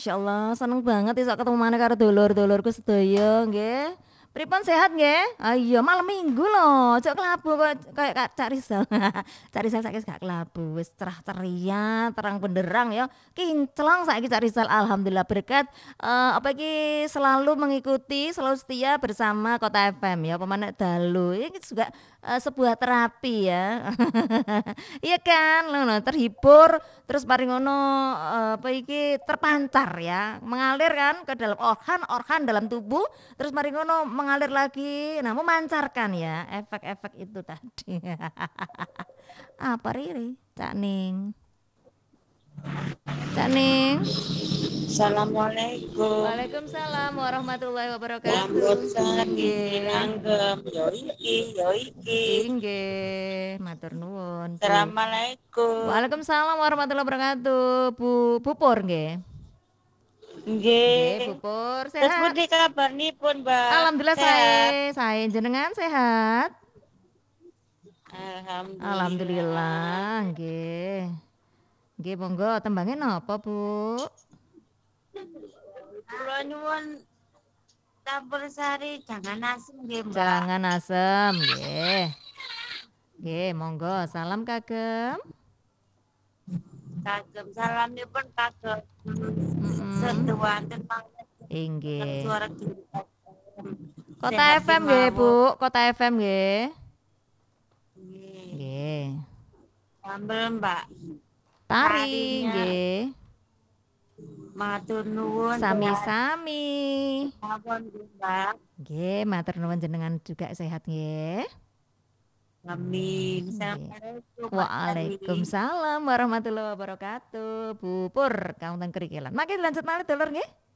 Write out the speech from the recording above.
masyaallah seneng banget iso ketemu maneh karo dulur-dulurku sedaya nggih. Pripun sehat nggih? Ah, iya malam Minggu lho, ojo kelabu kok kayak Cak Rizal. Cak Rizal saiki wis gak kelabu, wis cerah ceria, terang benderang ya. Kinclong saiki Cak Rizal alhamdulillah berkat apa iki selalu mengikuti, selalu setia bersama Kota FM ya, pemantik dalu. Ini juga sebuah terapi ya. Iya kan? Ngono terhibur terus mari ngono apa iki terpancar ya, mengalir kan ke dalam organ-organ dalam tubuh, terus mari ngono mengalir lagi. Nah, memancarkan ya efek-efek itu tadi. Apa Riri? Cak Ning. Cak Ning. Assalamualaikum. Waalaikumsalam warahmatullahi wabarakatuh. Sambutan iki Inggih. langgeng yo iki. Inggih, matur nuwun, Bu. Assalamualaikum. Waalaikumsalam warahmatullahi wabarakatuh. Pupur nggih. Nggih, Nggih. Pupur Terus sehat? pundi kabarnipun, Mbak? Alhamdulillah Sehat? saya jenengan sehat? Alhamdulillah. Alhamdulillah, nggih. Nggih, monggo tembange napa, Bu? Kula nyuwun campur sari jangan asem nggih, Mbak. Jangan asem, nggih. Nggih, monggo salam kagem. Kagem salamipun kagem Mhm. sedawanten mangke Inggih. suara Kota sehat FM nggih, kemawon. Bu. Kota FM nggih. Nggih. Nggih. Sambel, Mbak. Tari Harinya nggih. matur nuwun Sami-sami. mawon Mbak. Nggih, matur nuwun jenengan juga sehat nggih. Amin. Nggih. Assalamualaikum Mas Ari. Waalaikumsalam warahmatullahi wabarakatuh. Pupur kaunten kerikilan. Mangke lanjut malih dulur nggih.